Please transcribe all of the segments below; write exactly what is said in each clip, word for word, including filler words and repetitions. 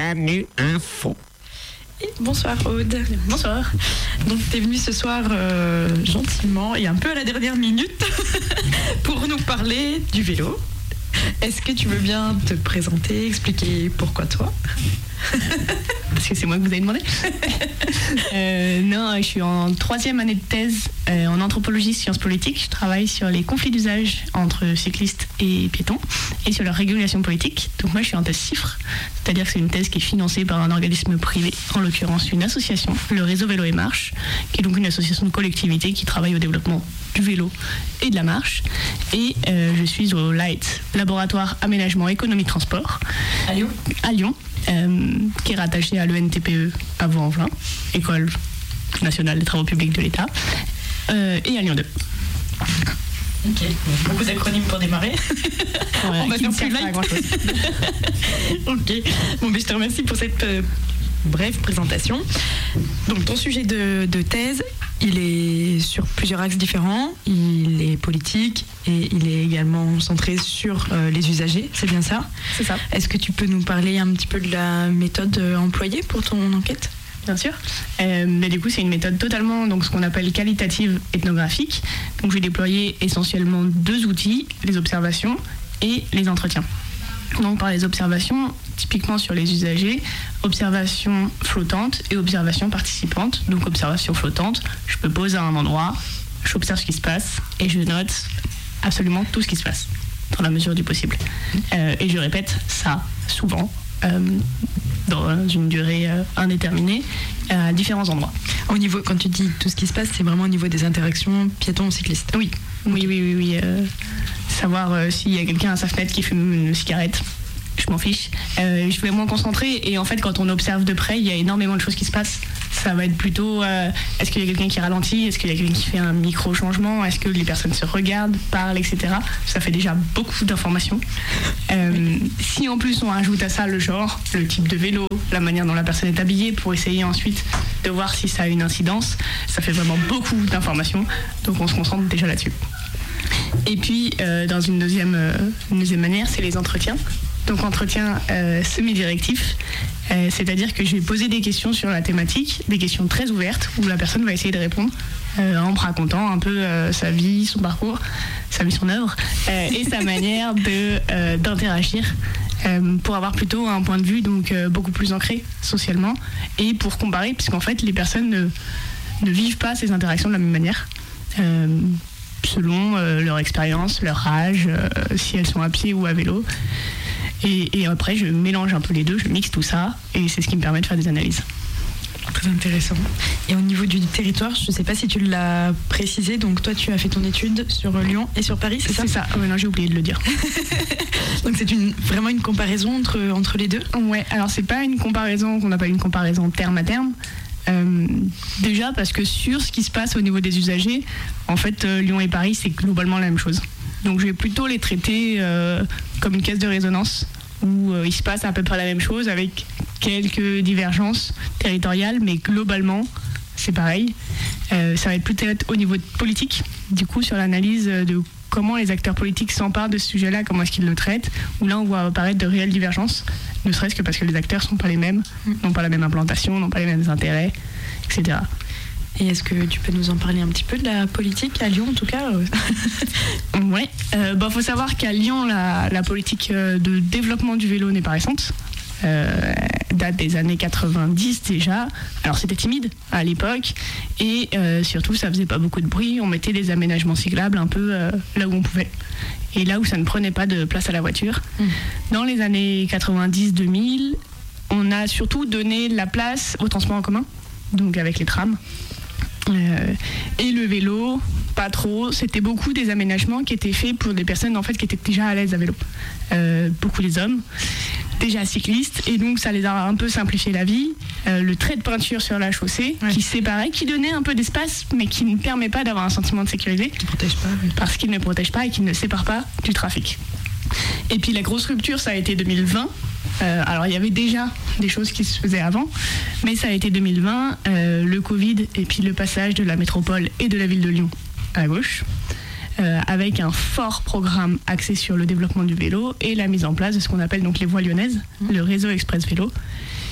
Manu Info. Et bonsoir Aude. Bonsoir. Donc tu es venue ce soir euh, gentiment et un peu à la dernière minute pour nous parler du vélo. Est-ce que tu veux bien te présenter, expliquer pourquoi toi ? Parce que c'est moi que vous avez demandé. euh, non, je suis en troisième année de thèse euh, en anthropologie sciences politiques. Je travaille sur les conflits d'usage entre cyclistes et piétons et sur leur régulation politique. Donc moi, je suis en thèse CIFRE, c'est-à-dire que c'est une thèse qui est financée par un organisme privé, en l'occurrence une association, le Réseau Vélo et Marche, qui est donc une association de collectivités qui travaille au développement du vélo et de la marche. Et euh, je suis au LIGHT, Laboratoire Aménagement Économie Transport, à Lyon. À Lyon. Euh, qui est rattaché à l'E N T P E à Vaux-en-Velin, École nationale des travaux publics de l'État, euh, et à Lyon deux. Ok, beaucoup d'acronymes pour démarrer. Ouais, on va faire plus light. Ok, bon, mais je te remercie pour cette euh, brève présentation. Donc ton sujet de, de thèse, il est sur plusieurs axes différents. Il est politique et il est également centré sur euh, les usagers, c'est bien ça ? C'est ça. Est-ce que tu peux nous parler un petit peu de la méthode euh, employée pour ton enquête ? Bien sûr. Euh, mais du coup, c'est une méthode totalement, donc, ce qu'on appelle qualitative ethnographique. Donc j'ai déployé essentiellement deux outils, les observations et les entretiens. Donc par les observations, typiquement sur les usagers, observation flottante et observation participante. Donc observation flottante, je me pose à un endroit, j'observe ce qui se passe et je note absolument tout ce qui se passe, dans la mesure du possible. Euh, et je répète ça souvent, euh, dans une durée euh, indéterminée, à différents endroits. Au niveau, quand tu dis tout ce qui se passe, c'est vraiment au niveau des interactions piétons-cyclistes ? Oui, oui, oui, oui. oui euh, savoir euh, s'il y a quelqu'un à sa fenêtre qui fume une cigarette, je m'en fiche. Euh, je vais moins concentrer et en fait, quand on observe de près, il y a énormément de choses qui se passent. Ça va être plutôt, euh, est-ce qu'il y a quelqu'un qui ralentit ? Est-ce qu'il y a quelqu'un qui fait un micro-changement ? Est-ce que les personnes se regardent, parlent, et cetera. Ça fait déjà beaucoup d'informations. Euh, si en plus on rajoute à ça le genre, le type de vélo, la manière dont la personne est habillée, pour essayer ensuite de voir si ça a une incidence, ça fait vraiment beaucoup d'informations. Donc on se concentre déjà là-dessus. Et puis, euh, dans une deuxième, euh, une deuxième manière, c'est les entretiens. Donc, entretien euh, semi-directif, euh, c'est-à-dire que je vais poser des questions sur la thématique, des questions très ouvertes, où la personne va essayer de répondre euh, en me racontant un peu euh, sa vie, son parcours, sa vie, son œuvre, euh, et sa manière de, euh, d'interagir, euh, pour avoir plutôt un point de vue donc, euh, beaucoup plus ancré socialement, et pour comparer, puisqu'en fait, les personnes ne, ne vivent pas ces interactions de la même manière. Euh, selon euh, leur expérience, leur âge, euh, si elles sont à pied ou à vélo. Et, et après, je mélange un peu les deux, je mixe tout ça, et c'est ce qui me permet de faire des analyses. Très intéressant. Et au niveau du territoire, je ne sais pas si tu l'as précisé, donc toi, tu as fait ton étude sur Lyon et sur Paris, c'est ça ? C'est ça, oh, non, j'ai oublié de le dire. Donc c'est une, vraiment une comparaison entre, entre les deux ? Ouais, alors c'est pas une comparaison qu'on appelle une comparaison terme à terme. Euh, déjà parce que sur ce qui se passe au niveau des usagers, en fait euh, Lyon et Paris c'est globalement la même chose. Donc je vais plutôt les traiter euh, comme une caisse de résonance où euh, il se passe à peu près la même chose avec quelques divergences territoriales, mais globalement c'est pareil. Euh, ça va être peut-être au niveau politique, du coup sur l'analyse de comment les acteurs politiques s'emparent de ce sujet-là, comment est-ce qu'ils le traitent, où là on voit apparaître de réelles divergences, ne serait-ce que parce que les acteurs ne sont pas les mêmes, n'ont pas la même implantation, n'ont pas les mêmes intérêts, et cetera. Et est-ce que tu peux nous en parler un petit peu de la politique à Lyon en tout cas ? Oui, euh, bah, faut savoir qu'à Lyon, la, la politique de développement du vélo n'est pas récente. Euh, date des années quatre-vingt-dix déjà. Alors c'était timide à l'époque et euh, surtout ça faisait pas beaucoup de bruit. On mettait des aménagements cyclables un peu euh, là où on pouvait et là où ça ne prenait pas de place à la voiture. Mmh. Dans les années quatre-vingt-dix deux mille, on a surtout donné la place au transport en commun, donc avec les trams. Euh, et le vélo, pas trop. C'était beaucoup des aménagements qui étaient faits pour des personnes en fait qui étaient déjà à l'aise à vélo. Euh, beaucoup les hommes, déjà cyclistes, et donc ça les a un peu simplifié la vie. Euh, le trait de peinture sur la chaussée, ouais. qui séparait, qui donnait un peu d'espace, mais qui ne permet pas d'avoir un sentiment de sécurité. Qui protège pas. Oui. Parce qu'il ne protège pas et qu'il ne sépare pas du trafic. Et puis la grosse rupture, ça a été deux mille vingt. Euh, alors il y avait déjà des choses qui se faisaient avant, mais ça a été deux mille vingt, euh, le Covid et puis le passage de la métropole et de la ville de Lyon à gauche, euh, avec un fort programme axé sur le développement du vélo et la mise en place de ce qu'on appelle donc les voies lyonnaises, mmh. le réseau express vélo,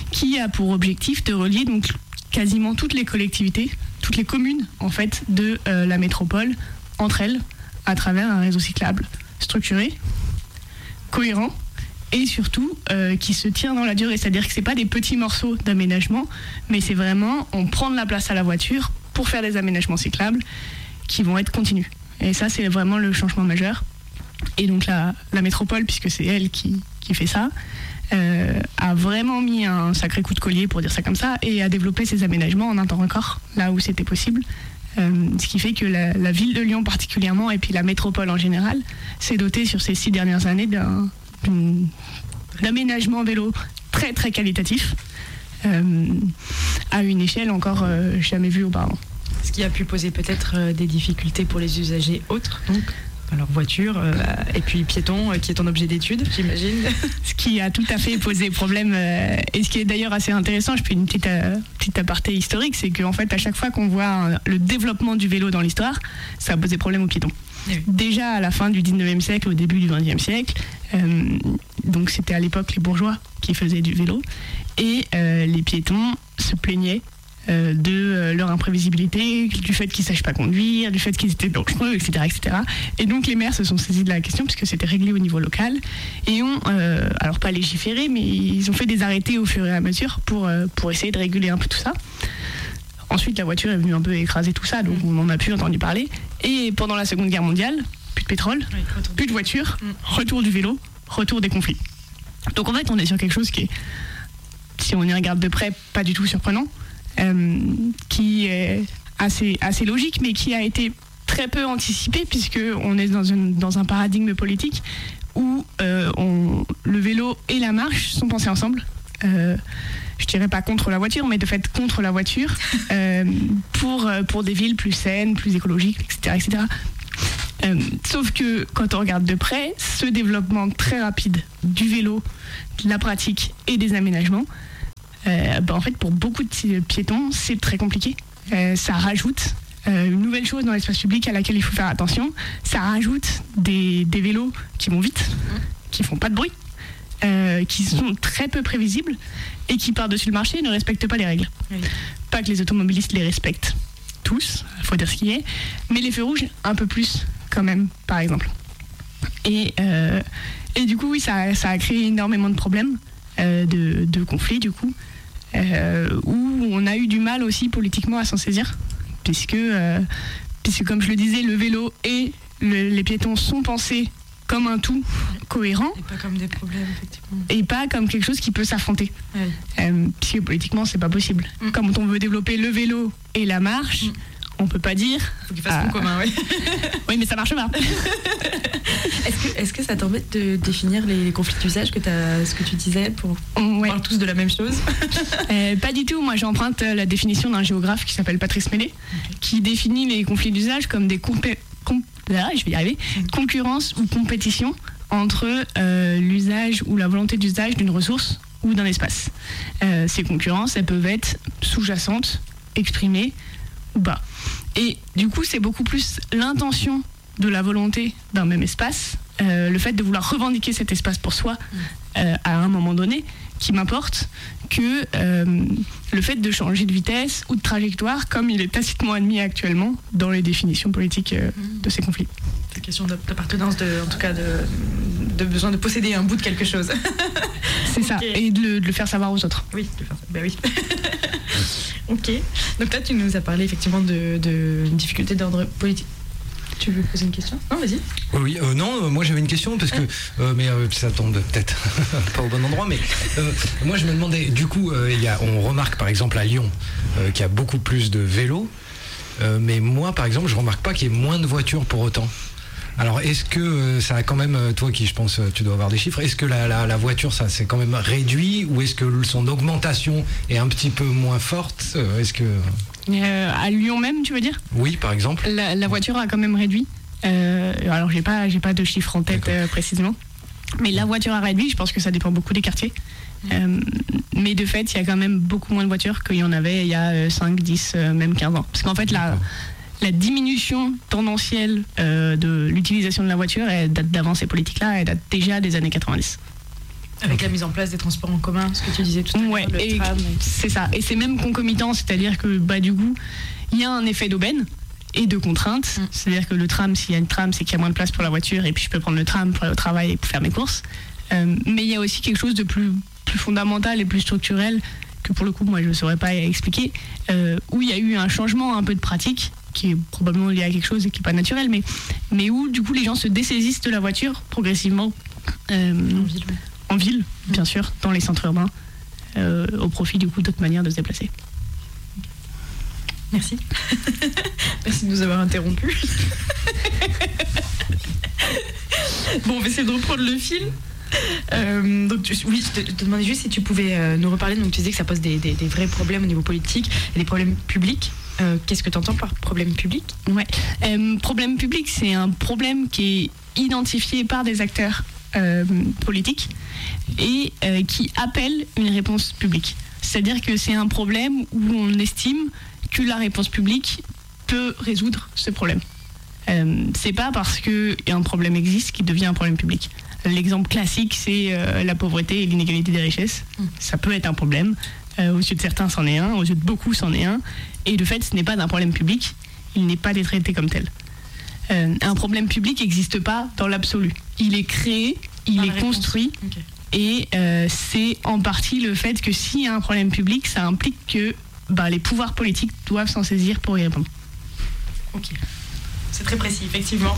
qui a pour objectif de relier donc quasiment toutes les collectivités, toutes les communes en fait de euh, la métropole entre elles à travers un réseau cyclable structuré, cohérent et surtout euh, qui se tient dans la durée. C'est-à-dire que c'est pas des petits morceaux d'aménagement, mais c'est vraiment on prend de la place à la voiture pour faire des aménagements cyclables qui vont être continus. Et ça, c'est vraiment le changement majeur. Et donc la, la métropole, puisque c'est elle qui, qui fait ça, euh, a vraiment mis un sacré coup de collier, pour dire ça comme ça, et a développé ses aménagements en un temps record, là où c'était possible. Euh, ce qui fait que la, la ville de Lyon particulièrement, et puis la métropole en général, s'est dotée sur ces six dernières années d'un, d'un aménagement vélo très très qualitatif, euh, à une échelle encore euh, jamais vue auparavant. Ce qui a pu poser peut-être euh, des difficultés pour les usagers autres, donc alors voiture euh, et puis piéton euh, qui est ton objet d'étude, j'imagine. Ce qui a tout à fait posé problème euh, et ce qui est d'ailleurs assez intéressant, je fais une petite, euh, petite aparté historique, c'est qu'en fait à chaque fois qu'on voit un, le développement du vélo dans l'histoire, ça a posé problème aux piétons. Oui. Déjà à la fin du dix-neuvième siècle, au début du vingtième siècle, euh, donc c'était à l'époque les bourgeois qui faisaient du vélo et euh, les piétons se plaignaient Euh, de euh, leur imprévisibilité, du fait qu'ils ne sachent pas conduire, du fait qu'ils étaient dangereux, et cetera, et cetera. Et donc les maires se sont saisis de la question puisque c'était réglé au niveau local et ont, euh, alors pas légiféré, mais ils ont fait des arrêtés au fur et à mesure pour, euh, pour essayer de réguler un peu tout ça. Ensuite, la voiture est venue un peu écraser tout ça, donc on en a plus entendu parler. Et pendant la Seconde Guerre mondiale, plus de pétrole, oui, plus de voitures, mmh. retour du vélo, retour des conflits. Donc en fait, on est sur quelque chose qui est, si on y regarde de près, pas du tout surprenant. Euh, qui est assez, assez logique, mais qui a été très peu anticipé, puisqu'on est dans, une, dans un paradigme politique où euh, on, le vélo et la marche sont pensés ensemble. Euh, je dirais pas contre la voiture, mais de fait contre la voiture, euh, pour, pour des villes plus saines, plus écologiques, et cetera, et cetera. Euh, sauf que quand on regarde de près, ce développement très rapide du vélo, de la pratique et des aménagements, Euh, bah en fait, pour beaucoup de piétons, c'est très compliqué. Euh, ça rajoute euh, une nouvelle chose dans l'espace public à laquelle il faut faire attention. Ça rajoute des, des vélos qui vont vite, qui font pas de bruit, euh, qui sont très peu prévisibles et qui, par-dessus le marché, ne respectent pas les règles. Oui. Pas que les automobilistes les respectent tous, il faut dire ce qu'il y a, mais les feux rouges, un peu plus quand même, par exemple. Et, euh, et du coup, oui, ça, ça a créé énormément de problèmes, euh, de, de conflits, du coup. Euh, où on a eu du mal aussi politiquement à s'en saisir, puisque, euh, puisque comme je le disais, le vélo et le, les piétons sont pensés comme un tout cohérent. Et pas comme des problèmes, effectivement. Et pas comme quelque chose qui peut s'affronter. Oui. Euh, puisque politiquement, c'est pas possible. Mm. Comme on veut développer le vélo et la marche, mm. on peut pas dire... Faut qu'ils fassent ah, commun, oui. Oui, mais ça marche pas. Est-ce que, est-ce que ça t'embête de définir les conflits d'usage, que t'as, ce que tu disais, pour qu'on ouais. parle tous de la même chose? euh, Pas du tout. Moi, j'emprunte la définition d'un géographe qui s'appelle Patrice Mélé, okay. qui définit les conflits d'usage comme des compé- com- ah, je vais y arriver, mm. concurrence ou compétition entre euh, l'usage ou la volonté d'usage d'une ressource ou d'un espace. Euh, ces concurrences, elles peuvent être sous-jacentes, exprimées ou pas. Et du coup, c'est beaucoup plus l'intention de la volonté d'un même espace, euh, le fait de vouloir revendiquer cet espace pour soi euh, à un moment donné, qui m'importe, que euh, le fait de changer de vitesse ou de trajectoire, comme il est tacitement admis actuellement dans les définitions politiques euh, de ces conflits. C'est une question d'appartenance, de, en tout cas de, de besoin de posséder un bout de quelque chose. C'est okay. ça, et de le, de le faire savoir aux autres. Oui, de le faire, ben oui. Ok, donc là tu nous as parlé effectivement de, de difficultés d'ordre politique. Tu veux poser une question? Non, vas-y. Oui, euh, non, euh, moi j'avais une question parce que, euh, mais euh, ça tombe peut-être pas au bon endroit, mais euh, moi je me demandais, du coup, euh, y a, on remarque par exemple à Lyon euh, qu'il y a beaucoup plus de vélos, euh, mais moi par exemple je remarque pas qu'il y ait moins de voitures pour autant. Alors est-ce que euh, ça a quand même, toi qui je pense tu dois avoir des chiffres, est-ce que la, la, la voiture ça s'est quand même réduit ou est-ce que son augmentation est un petit peu moins forte? euh, Est-ce que... Euh, à Lyon même, tu veux dire? Oui, par exemple. La, la voiture a quand même réduit. Euh, alors, j'ai pas, j'ai pas de chiffres en tête euh, précisément. Mais la voiture a réduit, je pense que ça dépend beaucoup des quartiers. Euh, mais de fait, il y a quand même beaucoup moins de voitures qu'il y en avait il y a cinq, dix, euh, même quinze ans. Parce qu'en fait, la, la diminution tendancielle euh, de l'utilisation de la voiture, elle date d'avant ces politiques-là, elle date déjà des années quatre-vingt-dix. Avec la mise en place des transports en commun, ce que tu disais tout à l'heure, Ouais, le et tram. c'est ça. Et c'est même concomitant, c'est-à-dire que bah, du coup, il y a un effet d'aubaine et de contraintes. Mm. C'est-à-dire que le tram, s'il y a une tram, c'est qu'il y a moins de place pour la voiture et puis je peux prendre le tram pour aller au travail et pour faire mes courses. Euh, mais il y a aussi quelque chose de plus, plus fondamental et plus structurel que pour le coup, moi, je ne saurais pas expliquer, euh, où il y a eu un changement un peu de pratique qui est probablement lié à quelque chose et qui n'est pas naturel, mais, mais où du coup les gens se dessaisissent de la voiture progressivement. Euh, en ville, oui. En ville, bien sûr, dans les centres urbains, euh, au profit du coup d'autres manières de se déplacer. Merci. Merci de nous avoir interrompus. Bon, on va essayer de reprendre le fil. Euh, donc, tu, oui, je te, te demandais juste si tu pouvais euh, nous reparler. Donc, tu disais que ça pose des, des, des vrais problèmes au niveau politique et des problèmes publics. Euh, qu'est-ce que tu entends par problème public ? Ouais. Euh, problème public, c'est un problème qui est identifié par des acteurs euh, politiques et euh, qui appelle une réponse publique. C'est-à-dire que c'est un problème où on estime que la réponse publique peut résoudre ce problème. Euh, c'est pas parce qu'un problème existe qu'il devient un problème public. L'exemple classique, c'est euh, la pauvreté et l'inégalité des richesses. Mmh. Ça peut être un problème. Euh, aux yeux de certains, c'en est un. Aux yeux de beaucoup, c'en est un. Et de fait, ce n'est pas un problème public. Il n'est pas traité comme tel. Euh, un problème public n'existe pas dans l'absolu. Il est créé, il est construit. Okay. Et euh, c'est en partie le fait que s'il y a un problème public, ça implique que bah, les pouvoirs politiques doivent s'en saisir pour y répondre. Ok. C'est très précis, effectivement.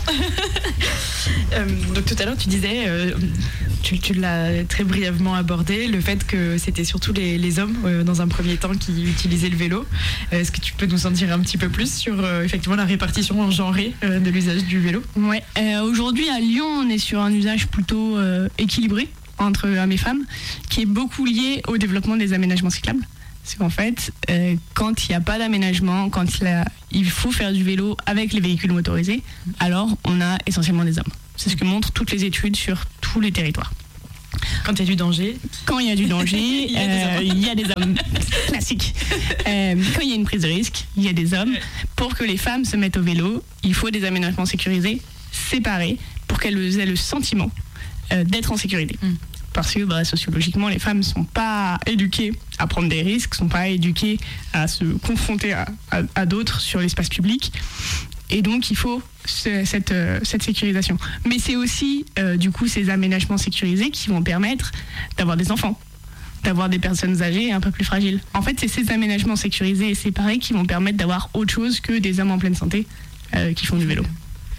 euh, donc tout à l'heure, tu disais, euh, tu, tu l'as très brièvement abordé, le fait que c'était surtout les, les hommes, euh, dans un premier temps, qui utilisaient le vélo. Euh, est-ce que tu peux nous en dire un petit peu plus sur euh, effectivement la répartition en genrée euh, de l'usage du vélo ? Ouais. Euh, aujourd'hui, à Lyon, on est sur un usage plutôt euh, équilibré entre hommes et femmes, qui est beaucoup lié au développement des aménagements cyclables. C'est qu'en fait, euh, quand il n'y a pas d'aménagement, quand il, a, il faut faire du vélo avec les véhicules motorisés, alors on a essentiellement des hommes. C'est ce que montrent toutes les études sur tous les territoires. Quand il y a du danger Quand il y a du danger, il, y euh, il y a des hommes. Classique. Euh, quand il y a une prise de risque, il y a des hommes. Pour que les femmes se mettent au vélo, il faut des aménagements sécurisés, séparés, pour qu'elles aient le sentiment euh, d'être en sécurité. Mm. Parce que bah, sociologiquement, les femmes ne sont pas éduquées à prendre des risques, ne sont pas éduquées à se confronter à, à, à d'autres sur l'espace public. Et donc, il faut ce, cette, euh, cette sécurisation. Mais c'est aussi, euh, du coup, ces aménagements sécurisés qui vont permettre d'avoir des enfants, d'avoir des personnes âgées un peu plus fragiles. En fait, c'est ces aménagements sécurisés et séparés qui vont permettre d'avoir autre chose que des hommes en pleine santé euh, qui font du vélo.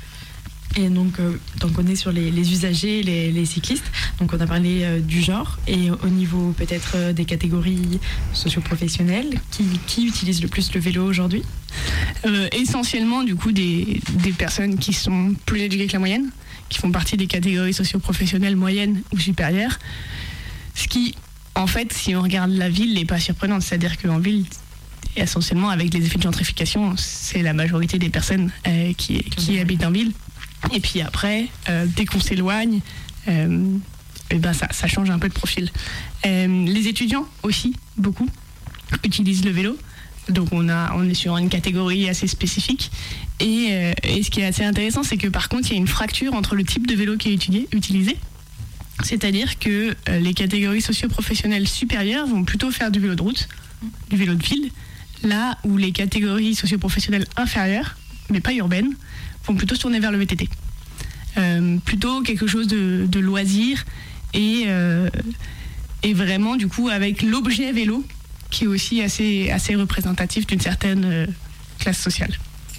Et donc, euh, donc on est sur les, les usagers, les, les cyclistes. Donc on a parlé euh, du genre et au niveau peut-être euh, des catégories socio-professionnelles, qui, qui utilisent le plus le vélo aujourd'hui ? euh, Essentiellement du coup des, des personnes qui sont plus éduquées que la moyenne, qui font partie des catégories socio-professionnelles moyennes ou supérieures. Ce qui, en fait, si on regarde la ville, n'est pas surprenant. C'est-à-dire qu'en ville, essentiellement avec les effets de gentrification, c'est la majorité des personnes euh, qui, qui habitent en ville. Et puis après, euh, dès qu'on s'éloigne, euh, et ben ça, ça change un peu de profil. Euh, les étudiants aussi, beaucoup, utilisent le vélo. Donc on, a, on est sur une catégorie assez spécifique. Et, euh, et ce qui est assez intéressant, c'est que par contre, il y a une fracture entre le type de vélo qui est étudié, utilisé. C'est-à-dire que euh, les catégories socio-professionnelles supérieures vont plutôt faire du vélo de route, du vélo de ville, là où les catégories socio-professionnelles inférieures, mais pas urbaines, vont plutôt se tourner vers le V T T. Euh, plutôt quelque chose de, de loisir et, euh, et vraiment du coup avec l'objet vélo qui est aussi assez, assez représentatif d'une certaine euh, classe sociale.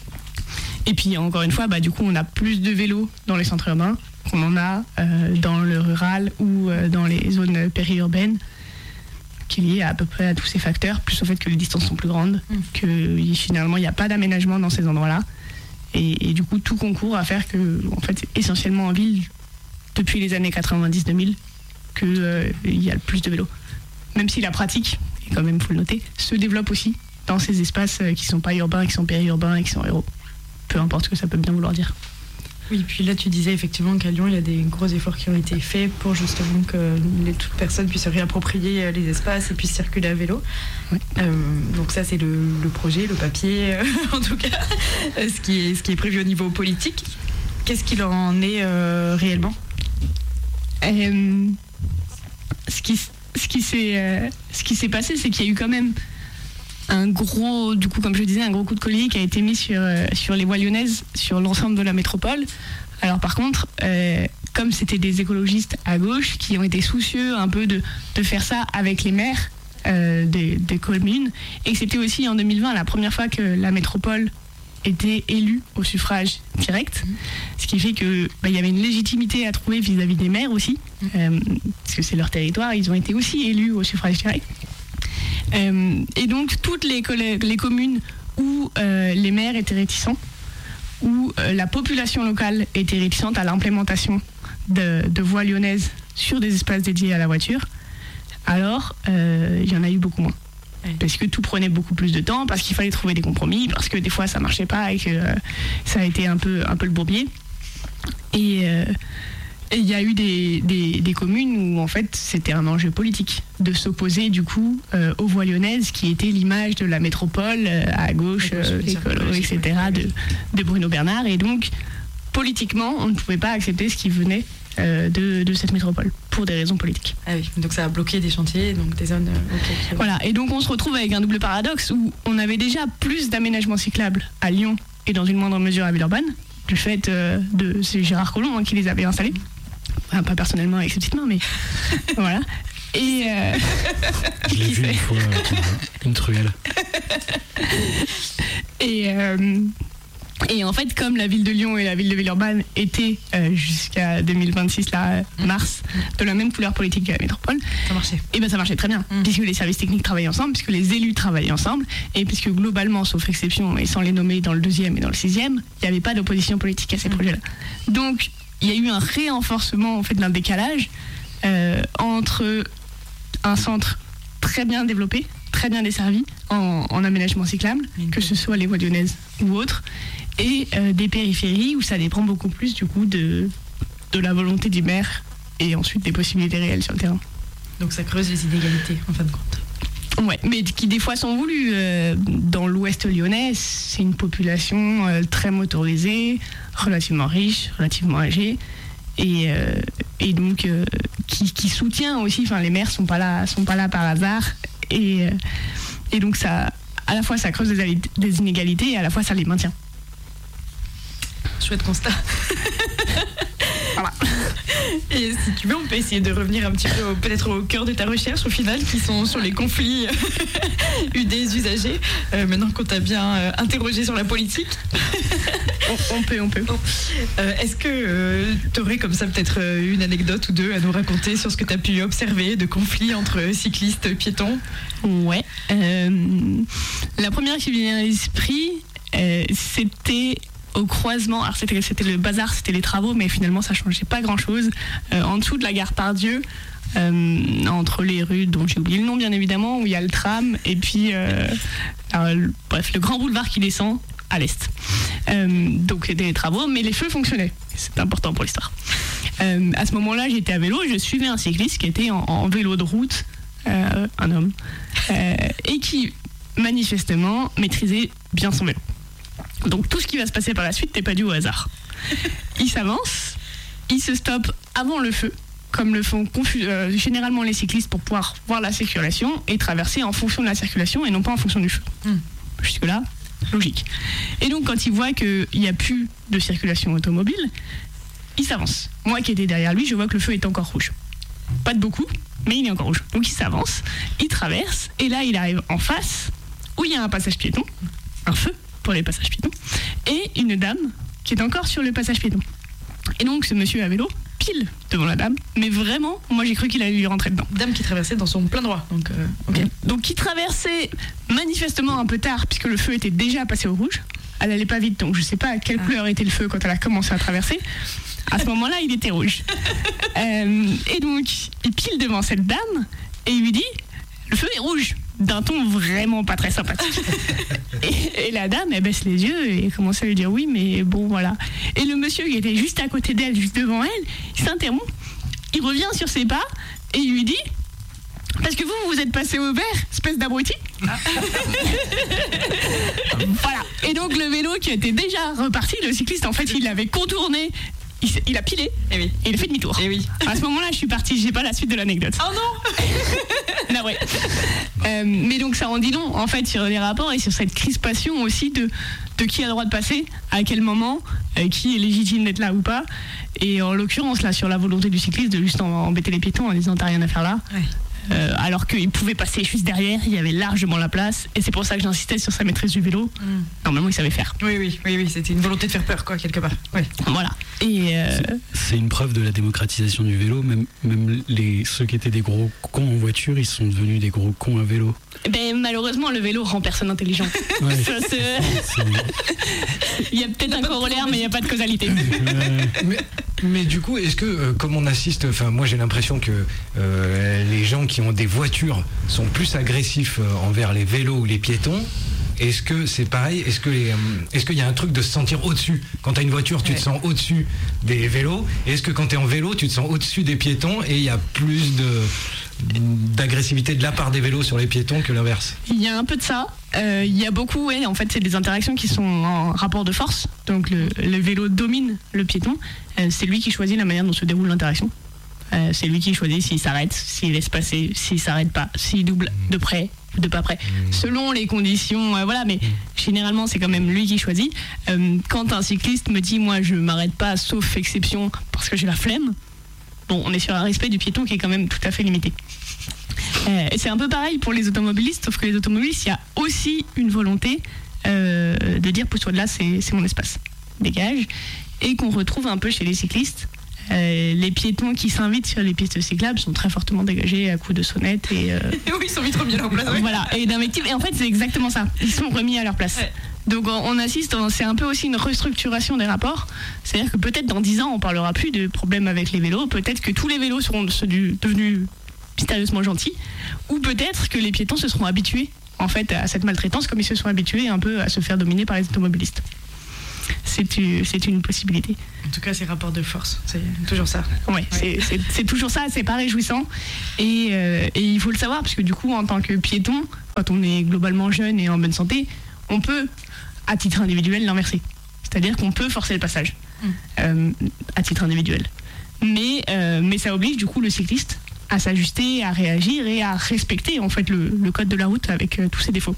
Et puis encore une fois, bah, du coup on a plus de vélos dans les centres urbains qu'on en a euh, dans le rural ou euh, dans les zones périurbaines, qui est lié à peu près à tous ces facteurs, plus au fait que les distances sont plus grandes, mmh. que finalement il n'y a pas d'aménagement dans ces endroits-là. Et, et du coup, tout concourt à faire que, en fait, c'est essentiellement en ville, depuis les années quatre-vingt-dix deux mille, qu'il euh, y a le plus de vélos. Même si la pratique, et quand même, il faut le noter, se développe aussi dans ces espaces euh, qui ne sont pas urbains, qui sont périurbains et qui sont ruraux. Peu importe ce que ça peut bien vouloir dire. Oui, puis là, tu disais effectivement qu'à Lyon, il y a des gros efforts qui ont été faits pour justement que les, toute personne puisse se réapproprier les espaces et puisse circuler à vélo. Oui. Euh, donc ça, c'est le, le projet, le papier, euh, en tout cas, euh, ce, qui est, ce qui est prévu au niveau politique. Qu'est-ce qu'il en est euh, réellement ? euh, ce qui, ce qui s'est, euh, ce qui s'est passé, c'est qu'il y a eu quand même un gros, du coup, comme je disais, un gros coup de collier qui a été mis sur, euh, sur les voies lyonnaises, sur l'ensemble de la métropole. Alors par contre, euh, comme c'était des écologistes à gauche qui ont été soucieux un peu de, de faire ça avec les maires euh, des, des communes, et que c'était aussi en deux mille vingt la première fois que la métropole était élue au suffrage direct, ce qui fait que bah, y avait une légitimité à trouver vis-à-vis des maires aussi, euh, parce que c'est leur territoire, ils ont été aussi élus au suffrage direct. Euh, et donc toutes les, les communes où euh, les maires étaient réticents, où euh, la population locale était réticente à l'implémentation de, de voies lyonnaises sur des espaces dédiés à la voiture, alors euh, il y en a eu beaucoup moins. Oui. Parce que tout prenait beaucoup plus de temps, parce qu'il fallait trouver des compromis, parce que des fois ça marchait pas et que euh, ça a été un peu, un peu le bourbier. Et euh, il y a eu des, des, des communes où en fait c'était un enjeu politique de s'opposer du coup euh, aux voies lyonnaises qui étaient l'image de la métropole euh, à gauche, euh, écolo, et cetera de, de Bruno Bernard. Et donc politiquement on ne pouvait pas accepter ce qui venait euh, de, de cette métropole pour des raisons politiques. Ah oui, donc ça a bloqué des chantiers, donc des zones... Euh, okay. Voilà, et donc on se retrouve avec un double paradoxe où on avait déjà plus d'aménagements cyclables à Lyon et dans une moindre mesure à Villeurbanne, du fait euh, de... C'est Gérard Collomb hein, qui les avait installés. Enfin, pas personnellement avec ses petites mains, mais voilà. Et euh... je l'ai vu une fois, euh, une truelle. Et, euh... et en fait, comme la ville de Lyon et la ville de Villeurbanne étaient euh, jusqu'à deux mille vingt-six, là, mmh. mars, de la même couleur politique que la métropole, ça marchait. Et ben ça marchait très bien, mmh. puisque les services techniques travaillaient ensemble, puisque les élus travaillaient ensemble, et puisque globalement, sauf exception, et sans les nommer dans le deuxième et dans le sixième, il n'y avait pas d'opposition politique à ces mmh. projets-là. Donc il y a eu un renforcement en fait, d'un décalage euh, entre un centre très bien développé, très bien desservi en, en aménagement cyclable, mmh. que ce soit les voies lyonnaises ou autres, et euh, des périphéries où ça dépend beaucoup plus du coup de, de la volonté du maire et ensuite des possibilités réelles sur le terrain. Donc ça creuse les inégalités en fin de compte. Ouais, mais qui des fois sont voulues. Euh, dans l'ouest lyonnais, c'est une population euh, très motorisée, relativement riche, relativement âgée, et, euh, et donc euh, qui, qui soutient aussi. Enfin, les maires sont pas là, sont pas là par hasard, et, euh, et donc ça, à la fois ça creuse des, des inégalités, et à la fois ça les maintient. Chouette constat. Voilà. Et si tu veux, on peut essayer de revenir un petit peu au, peut-être au cœur de ta recherche au final, qui sont sur les conflits U des usagers. Euh, maintenant qu'on t'a bien euh, interrogé sur la politique. on, on peut, on peut. Euh, est-ce que euh, tu aurais comme ça peut-être euh, une anecdote ou deux à nous raconter sur ce que tu as pu observer de conflits entre cyclistes et piétons ? Ouais. Euh, la première qui vient à l'esprit, euh, c'était au croisement, alors c'était, c'était le bazar, c'était les travaux, mais finalement ça changeait pas grand chose. Euh, en dessous de la gare Pardieu, euh, entre les rues dont j'ai oublié le nom bien évidemment, où il y a le tram, et puis euh, alors, le, bref, le grand boulevard qui descend à l'est. Euh, donc c'était les travaux, mais les feux fonctionnaient. C'est important pour l'histoire. Euh, à ce moment-là, j'étais à vélo, je suivais un cycliste qui était en, en vélo de route, euh, un homme, euh, et qui manifestement maîtrisait bien son vélo. Donc tout ce qui va se passer par la suite n'est pas dû au hasard. Il s'avance, il se stoppe avant le feu, comme le font confu- euh, généralement les cyclistes pour pouvoir voir la circulation et traverser en fonction de la circulation et non pas en fonction du feu. Mm. Jusque-là, logique. Et donc quand il voit qu'il n'y a plus de circulation automobile, il s'avance. Moi qui étais derrière lui, je vois que le feu est encore rouge. Pas de beaucoup, mais il est encore rouge. Donc il s'avance, il traverse, et là il arrive en face, où il y a un passage piéton, un feu pour les passages piétons, et une dame qui est encore sur le passage piéton. Et donc ce monsieur à vélo, pile devant la dame, mais vraiment, moi j'ai cru qu'il allait lui rentrer dedans. Dame qui traversait dans son plein droit, donc euh, ok. Donc qui traversait manifestement un peu tard, puisque le feu était déjà passé au rouge. Elle allait pas vite, donc je sais pas à quelle ah. couleur était le feu quand elle a commencé à traverser. À ce moment-là, il était rouge. euh, et donc, il pile devant cette dame, et il lui dit, le feu est rouge, d'un ton vraiment pas très sympathique. et, et la dame, elle baisse les yeux et commence à lui dire oui, mais bon, voilà. Et le monsieur qui était juste à côté d'elle, juste devant elle, il s'interrompt, il revient sur ses pas et il lui dit, parce que vous, vous êtes passé au vert, espèce d'abruti. Ah. Voilà. Et donc le vélo qui était déjà reparti, le cycliste, en fait, il l'avait contourné il, il a pilé et, oui. et il a fait demi-tour. Et oui. À ce moment-là, je suis partie, j'ai pas la suite de l'anecdote. Oh non. Là, ouais. euh, mais donc ça en dit long en fait sur les rapports et sur cette crispation aussi de, de qui a le droit de passer, à quel moment, euh, qui est légitime d'être là ou pas. Et en l'occurrence là sur la volonté du cycliste de juste en, embêter les piétons en disant t'as rien à faire là. Ouais. Euh, alors qu'il pouvait passer juste derrière, il y avait largement la place, et c'est pour ça que j'insistais sur sa maîtrise du vélo. Mm. Normalement, il savait faire. Oui, oui, oui, oui, c'était une volonté de faire peur, quoi, quelque part. Oui. Voilà. Et euh... c'est, c'est une preuve de la démocratisation du vélo. Même, même les, ceux qui étaient des gros cons en voiture, ils sont devenus des gros cons à vélo. Ben, malheureusement, le vélo rend personne intelligent. Ouais. Ça, c'est... c'est... il y a peut-être un corollaire, mais il n'y a pas de causalité. mais, mais du coup, est-ce que, euh, comme on assiste, enfin, moi j'ai l'impression que euh, les gens qui ont des voitures sont plus agressifs euh, envers les vélos ou les piétons. Est-ce que c'est pareil ? Est-ce que les, euh, est-ce qu'il y a un truc de se sentir au-dessus ? Quand tu as une voiture, tu ouais. te sens au-dessus des vélos. Et est-ce que quand tu es en vélo, tu te sens au-dessus des piétons et il y a plus de d'agressivité de la part des vélos sur les piétons que l'inverse ? Il y a un peu de ça. Euh, il y a beaucoup, ouais, en fait, c'est des interactions qui sont en rapport de force. Donc le, le vélo domine le piéton. Euh, c'est lui qui choisit la manière dont se déroule l'interaction. Euh, c'est lui qui choisit s'il s'arrête, s'il laisse passer, s'il s'arrête pas, s'il double de près ou de pas près, selon les conditions, euh, voilà, mais généralement c'est quand même lui qui choisit. Euh, quand un cycliste me dit moi je m'arrête pas sauf exception parce que j'ai la flemme, bon on est sur un respect du piéton qui est quand même tout à fait limité. Euh, et c'est un peu pareil pour les automobilistes, sauf que les automobilistes, il y a aussi une volonté euh, de dire pousse-toi de là, c'est, c'est mon espace, dégage, et qu'on retrouve un peu chez les cyclistes. Euh, les piétons qui s'invitent sur les pistes cyclables sont très fortement dégagés à coups de sonnette et euh... oui, ils sont vite remis à leur place. Oui. Voilà, et d'invectives. Et en fait, c'est exactement ça. Ils sont remis à leur place. Ouais. Donc, on, on assiste. C'est un peu aussi une restructuration des rapports. C'est-à-dire que peut-être dans dix ans, on parlera plus de problèmes avec les vélos. Peut-être que tous les vélos seront devenus mystérieusement gentils, ou peut-être que les piétons se seront habitués en fait à cette maltraitance, comme ils se sont habitués un peu à se faire dominer par les automobilistes. C'est une, c'est une possibilité. En tout cas, c'est rapport de force, c'est toujours ça. Ouais, ouais. C'est, c'est, c'est toujours ça, c'est pas réjouissant. Et, euh, et il faut le savoir, parce que du coup, en tant que piéton, quand on est globalement jeune et en bonne santé, on peut, à titre individuel, l'inverser. C'est-à-dire qu'on peut forcer le passage, mmh. euh, à titre individuel. Mais, euh, mais ça oblige du coup le cycliste à s'ajuster, à réagir et à respecter en fait le, le code de la route avec euh, tous ses défauts.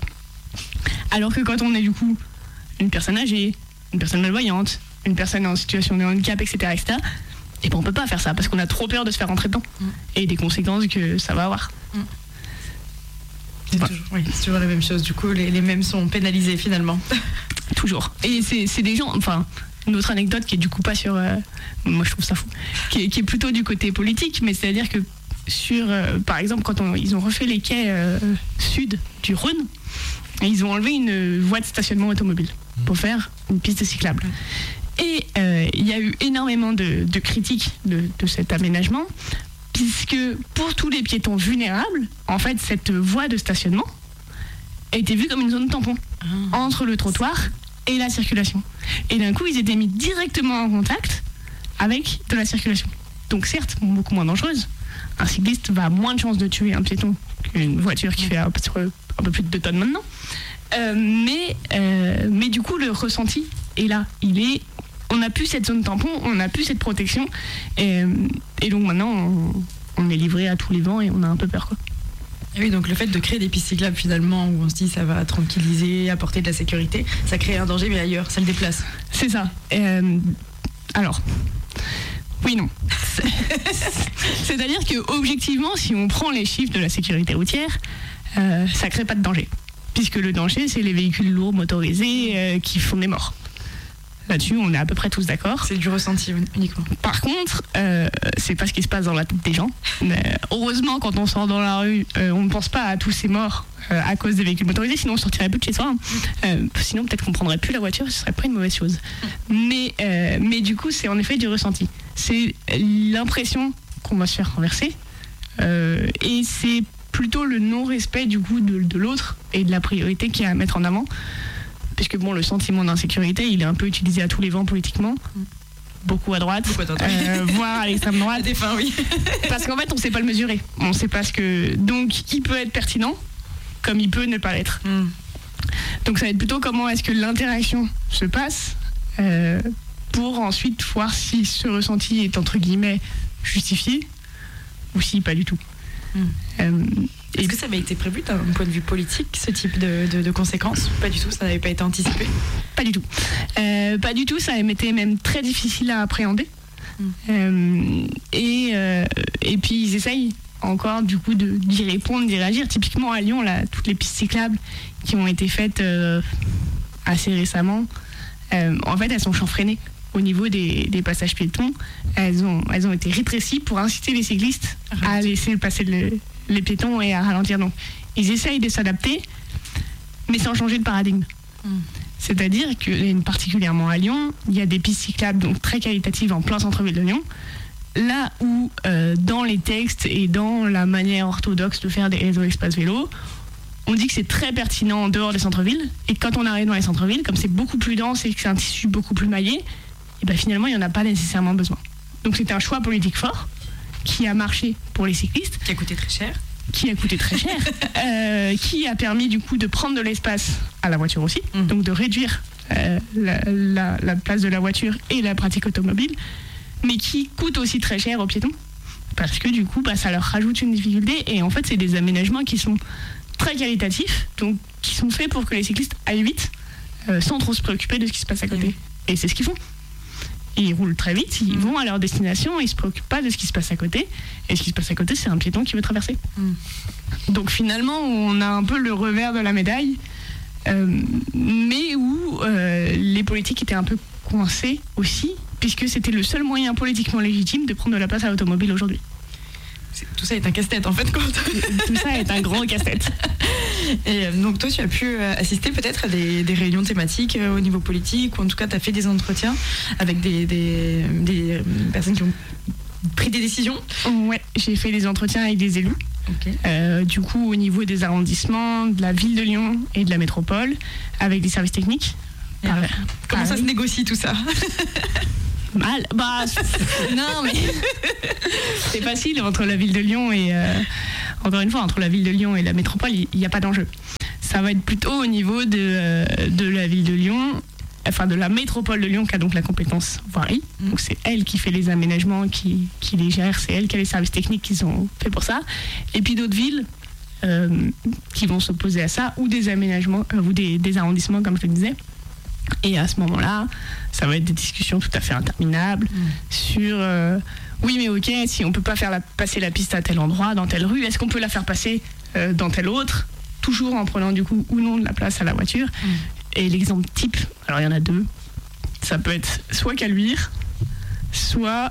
Alors que quand on est du coup une personne âgée, une personne malvoyante, une personne en situation de handicap, et cetera, et cetera, et ben on peut pas faire ça parce qu'on a trop peur de se faire rentrer dedans mmh. et des conséquences que ça va avoir. Mmh. C'est, ouais. toujours, oui, c'est toujours la même chose. Du coup, les, les mêmes sont pénalisés finalement. Toujours. Et c'est, c'est des gens, enfin, une autre anecdote qui est du coup pas sur, euh, moi je trouve ça fou, qui est, qui est plutôt du côté politique, mais c'est-à-dire que sur, euh, par exemple, quand on, ils ont refait les quais euh, sud du Rhône, ils ont enlevé une voie de stationnement automobile pour faire une piste cyclable. Et euh, il y a eu énormément de, de critiques de, de cet aménagement, puisque pour tous les piétons vulnérables, en fait, cette voie de stationnement a été vue comme une zone tampon ah. entre le trottoir et la circulation. Et d'un coup, ils étaient mis directement en contact avec de la circulation. Donc certes, beaucoup moins dangereuse. Un cycliste va avoir moins de chances de tuer un piéton qu'une voiture qui fait un peu, un peu plus de deux tonnes maintenant. Euh, mais, euh, mais du coup, le ressenti est là. Il est, on n'a plus cette zone tampon, on n'a plus cette protection. Et, et donc maintenant, on, on est livré à tous les vents et on a un peu peur, quoi. Et oui, donc le fait de créer des pistes cyclables finalement, où on se dit ça va tranquilliser, apporter de la sécurité, ça crée un danger mais ailleurs, ça le déplace. C'est ça. Euh, alors... Oui, non. C'est-à-dire que objectivement, si on prend les chiffres de la sécurité routière, euh, ça ne crée pas de danger. Puisque le danger, c'est les véhicules lourds motorisés euh, qui font des morts. Là-dessus, on est à peu près tous d'accord. C'est du ressenti uniquement. Par contre, euh, c'est pas ce qui se passe dans la tête des gens. Mais heureusement, quand on sort dans la rue, euh, on ne pense pas à tous ces morts euh, à cause des véhicules motorisés, sinon on sortirait plus de chez soi. Hein. Euh, sinon, peut-être qu'on prendrait plus la voiture, ce serait pas une mauvaise chose. Mais, euh, mais du coup, c'est en effet du ressenti. C'est l'impression qu'on va se faire renverser, euh, et c'est plutôt le non-respect du coup de, de l'autre et de la priorité qu'il y a à mettre en avant. Puisque bon, le sentiment d'insécurité, il est un peu utilisé à tous les vents politiquement, beaucoup à droite, beaucoup à droite euh, voire à l'extrême droite. À des fins, oui. Parce qu'en fait, on ne sait pas le mesurer. On sait pas ce que. Donc, il peut être pertinent, comme il peut ne pas l'être. Mm. Donc, ça va être plutôt comment est-ce que l'interaction se passe, euh, pour ensuite voir si ce ressenti est entre guillemets justifié ou si pas du tout. Mmh. Euh, Est-ce que ça avait été prévu d'un point de vue politique, ce type de, de, de conséquences? Pas du tout, ça n'avait pas été anticipé? Pas du tout. Euh, pas du tout, ça a été même très difficile à appréhender. Mmh. Euh, et, euh, et puis ils essayent encore du coup de, d'y répondre, d'y réagir. Typiquement à Lyon, là, toutes les pistes cyclables qui ont été faites euh, assez récemment, euh, en fait elles sont chanfreinées au niveau des, des passages piétons. Elles ont, elles ont été rétrécies pour inciter les cyclistes à laisser passer le, les piétons et à ralentir. Donc ils essayent de s'adapter, mais sans changer de paradigme. Mmh. C'est-à-dire que, particulièrement à Lyon, il y a des pistes cyclables donc très qualitatives en plein centre-ville de Lyon, là où euh, dans les textes et dans la manière orthodoxe de faire des réseaux espaces vélo, on dit que c'est très pertinent en dehors des centres-villes, et quand on arrive dans les centres-villes, comme c'est beaucoup plus dense et que c'est un tissu beaucoup plus maillé, et ben finalement il n'y en a pas nécessairement besoin. Donc c'est un choix politique fort qui a marché pour les cyclistes. Qui a coûté très cher. Qui a coûté très cher, euh, qui a permis du coup de prendre de l'espace à la voiture aussi, mmh. donc de réduire euh, la, la, la place de la voiture et la pratique automobile, mais qui coûte aussi très cher aux piétons, parce que du coup bah, ça leur rajoute une difficulté, et en fait c'est des aménagements qui sont très qualitatifs, donc qui sont faits pour que les cyclistes aillent vite, euh, sans trop se préoccuper de ce qui se passe à côté. Mmh. Et c'est ce qu'ils font. Ils roulent très vite, ils mmh. vont à leur destination, ils ne se préoccupent pas de ce qui se passe à côté. Et ce qui se passe à côté, c'est un piéton qui veut traverser. Mmh. Donc finalement, on a un peu le revers de la médaille, euh, mais où euh, les politiques étaient un peu coincés aussi, puisque c'était le seul moyen politiquement légitime de prendre de la place à l'automobile aujourd'hui. C'est, tout ça est un casse-tête en fait. Quand... tout ça est un grand casse-tête. Et euh, donc toi tu as pu euh, assister peut-être à des, des réunions thématiques euh, au niveau politique, ou en tout cas tu as fait des entretiens avec des, des, des personnes qui ont pris des décisions? Ouais, j'ai fait des entretiens avec des élus. Okay. Euh, du coup au niveau des arrondissements, de la ville de Lyon et de la métropole, avec des services techniques. Par, Comment par ça se négocie tout ça? Mal, bah non mais c'est facile entre la ville de Lyon et euh, encore une fois entre la ville de Lyon et la métropole, il n'y a pas d'enjeu. Ça va être plutôt au niveau de, euh, de la ville de Lyon, enfin de la métropole de Lyon qui a donc la compétence voirie. Mmh. Donc c'est elle qui fait les aménagements, qui, qui les gère, c'est elle qui a les services techniques qui sont faits pour ça. Et puis d'autres villes euh, qui vont s'opposer à ça, ou des aménagements euh, ou des, des arrondissements comme je le disais. Et à ce moment-là, ça va être des discussions tout à fait interminables mmh. sur euh, oui mais ok, si on peut pas faire la, passer la piste à tel endroit, dans telle rue, est-ce qu'on peut la faire passer euh, dans telle autre, toujours en prenant du coup ou non de la place à la voiture. Mmh. Et l'exemple type, alors il y en a deux, ça peut être soit Caluire, soit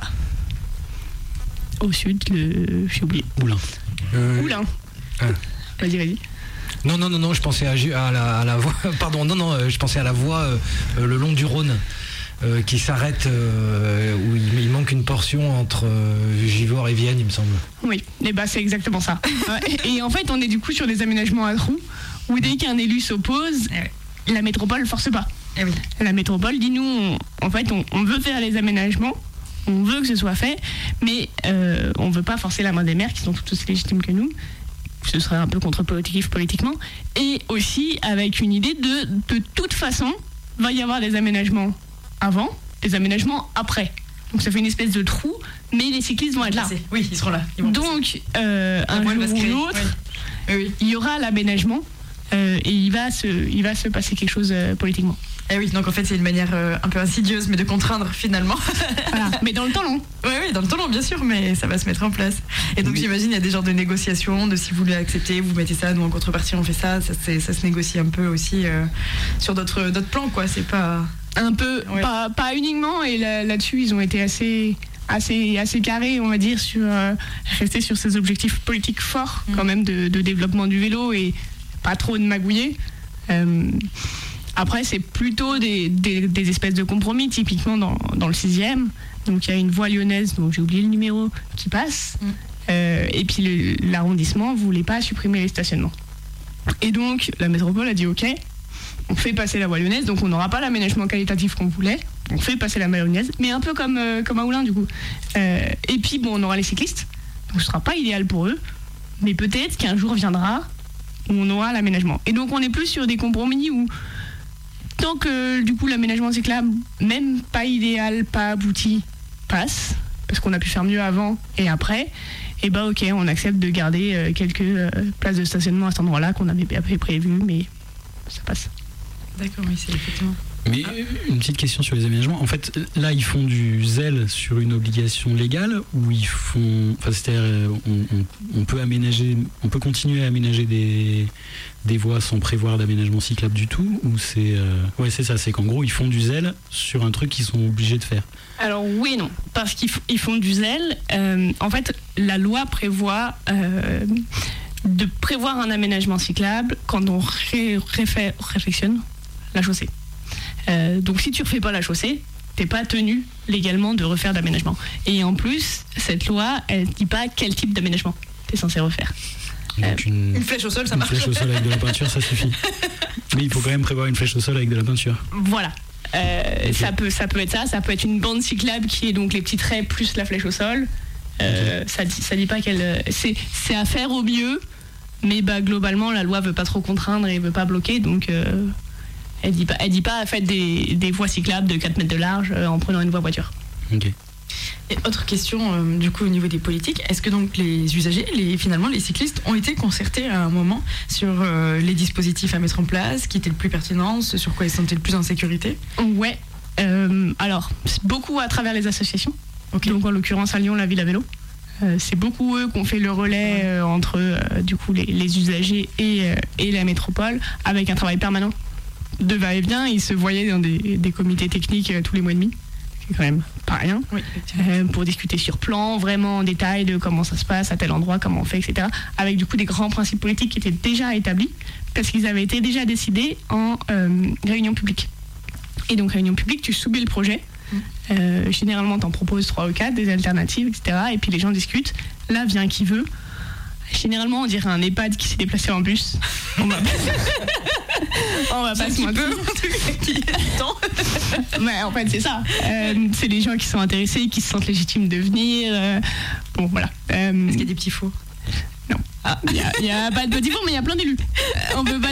au sud, le... j'ai oublié. Moulins. Euh... Moulins. Ah. Vas-y, vas-y. Non, non, non, non, je pensais à, à, la, à la voie, pardon, non, non, je pensais à la voie euh, le long du Rhône, euh, qui s'arrête, euh, où il, il manque une portion entre euh, Givors et Vienne, il me semble. Oui, et bah c'est exactement ça. et, et en fait, on est du coup sur des aménagements à trous, où dès qu'un élu s'oppose, la métropole force pas. Eh oui. La métropole dit nous, on, en fait, on, on veut faire les aménagements, on veut que ce soit fait, mais euh, on veut pas forcer la main des maires qui sont tout aussi légitimes que nous. Ce serait un peu contre-productif politiquement, et aussi avec une idée de de toute façon, va y avoir des aménagements avant, des aménagements après. Donc ça fait une espèce de trou, mais les cyclistes vont être là. Oui, ils seront là. Ils vont Donc euh, un jour ou l'autre, oui. Oui. il y aura l'aménagement euh, et il va se, il va se passer quelque chose euh, politiquement. Eh oui, donc en fait c'est une manière euh, un peu insidieuse, mais de contraindre finalement. Voilà, mais dans le temps long. Oui, oui, dans le temps long bien sûr, mais ça va se mettre en place. Et donc mais... j'imagine il y a des genres de négociations, de si vous voulez accepter, vous mettez ça, nous en contrepartie on fait ça, ça, c'est, ça se négocie un peu aussi euh, sur d'autres, d'autres plans quoi, c'est pas... Un peu, ouais. pas, pas uniquement, et là, là-dessus ils ont été assez... assez, assez carrés, on va dire, sur euh, rester sur ces objectifs politiques forts mmh. quand même de, de développement du vélo et pas trop de magouiller. Euh, après, c'est plutôt des, des, des espèces de compromis, typiquement dans, dans le sixième. Donc il y a une voie lyonnaise, dont j'ai oublié le numéro, qui passe. Mmh. Euh, et puis le, l'arrondissement ne voulait pas supprimer les stationnements. Et donc la métropole a dit ok, on fait passer la voie lyonnaise, donc on n'aura pas l'aménagement qualitatif qu'on voulait. On fait passer la voie lyonnaise, mais un peu comme, euh, comme à Moulins du coup. Euh, et puis bon, on aura les cyclistes, donc ce ne sera pas idéal pour eux, mais peut-être qu'un jour viendra où on aura l'aménagement. Et donc on est plus sur des compromis où tant que du coup l'aménagement cyclable, même pas idéal, pas abouti, passe, parce qu'on a pu faire mieux avant et après, et bah ok, on accepte de garder euh, quelques euh, places de stationnement à cet endroit-là qu'on avait prévu, mais ça passe. D'accord, oui, c'est effectivement. Mais une petite question sur les aménagements. En fait, là, ils font du zèle sur une obligation légale ou ils font. Enfin, c'est-à-dire, on, on, on peut aménager, on peut continuer à aménager des, des voies sans prévoir d'aménagement cyclable du tout, ou c'est. Euh... Ouais, c'est ça. C'est qu'en gros, ils font du zèle sur un truc qu'ils sont obligés de faire. Alors oui et non, parce qu'ils f- ils font du zèle. Euh, en fait, la loi prévoit. Euh, de prévoir un aménagement cyclable quand on ré- réfé- réfectionne la chaussée. Euh, donc si tu refais pas la chaussée, t'es pas tenu légalement de refaire d'aménagement. Et en plus, cette loi, elle dit pas quel type d'aménagement t'es censé refaire. Donc une, Une flèche au sol, ça une marche. flèche au sol avec de la peinture, ça suffit. Mais il faut quand même prévoir une flèche au sol avec de la peinture. Voilà. Euh, Okay. ça, peut, ça peut être ça, ça peut être une bande cyclable qui est donc les petits traits plus la flèche au sol. Euh, okay. Ça dit, ça dit pas qu'elle. C'est, c'est à faire au mieux, mais bah, globalement, la loi veut pas trop contraindre et veut pas bloquer, donc. Euh, Elle dit pas, elle dit pas faites des, des voies cyclables de quatre mètres de large euh, en prenant une voie voiture. Ok. Et autre question, euh, du coup, au niveau des politiques, est-ce que donc les usagers, les, finalement les cyclistes, ont été concertés à un moment sur euh, les dispositifs à mettre en place, qui étaient le plus pertinent, ce sur quoi ils se sentaient le plus en sécurité ? Ouais. Euh, alors, beaucoup à travers les associations. Okay. Donc en l'occurrence à Lyon, la ville à vélo. Euh, c'est beaucoup eux qui ont fait le relais euh, entre euh, du coup les, les usagers et, euh, et la métropole, avec un travail permanent de va-et-vient. Ils se voyaient dans des, des comités techniques euh, tous les mois et demi, c'est quand même pas rien, oui, euh, pour discuter sur plan, vraiment en détail de comment ça se passe à tel endroit, comment on fait, et cetera. Avec du coup des grands principes politiques qui étaient déjà établis, parce qu'ils avaient été déjà décidés en euh, réunion publique. Et donc réunion publique, tu soumets le projet, mmh. euh, généralement t'en proposes trois ou quatre, des alternatives, et cetera. Et puis les gens discutent, là vient qui veut. Généralement, on dirait un EHPAD qui s'est déplacé en bus. On va, on va pas se mentir. Mais en fait, c'est ça. Euh, c'est les gens qui sont intéressés, qui se sentent légitimes de venir. Euh, bon, voilà. Euh, Est-ce qu'il y a des petits fours ? Non. Il n'y a, a pas de petits fours, mais il y a plein d'élus. On peut pas